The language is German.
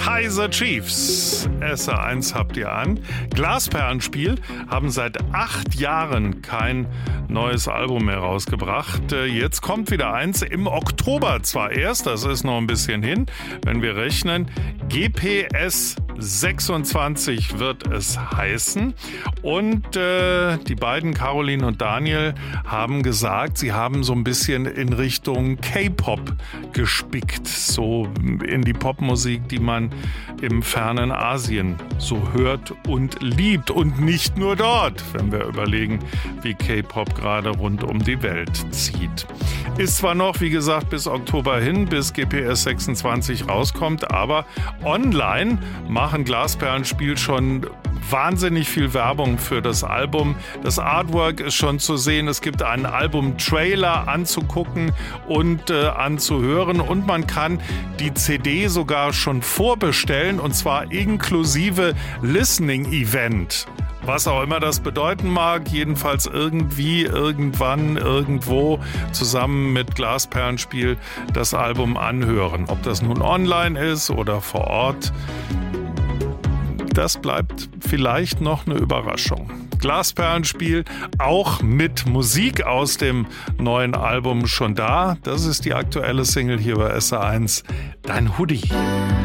Kaiser Chiefs. SR1 habt ihr an. Glasperlenspiel haben seit 8 Jahren kein neues Album mehr rausgebracht. Jetzt kommt wieder eins, im Oktober zwar erst, das ist noch ein bisschen hin, wenn wir rechnen. GPS 26 wird es heißen. Und die beiden, Caroline und Daniel, haben gesagt, sie haben so ein bisschen in Richtung K-Pop gespickt. So in die Popmusik, die man im fernen Asien so hört und liebt. Und nicht nur dort, wenn wir überlegen, wie K-Pop gerade rund um die Welt zieht. Ist zwar noch, wie gesagt, bis Oktober hin, bis GPS 26 rauskommt, aber online machen Glasperlenspiel schon wahnsinnig viel Werbung für das Album. Das Artwork ist schon zu sehen. Es gibt einen Album-Trailer anzugucken und anzuhören. Und man kann die CD sogar schon vorbestellen, und zwar inklusive Listening-Event. Was auch immer das bedeuten mag, jedenfalls irgendwie, irgendwann, irgendwo zusammen mit Glasperlenspiel das Album anhören. Ob das nun online ist oder vor Ort, das bleibt vielleicht noch eine Überraschung. Glasperlenspiel, auch mit Musik aus dem neuen Album schon da. Das ist die aktuelle Single hier bei SR1, Dein Hoodie.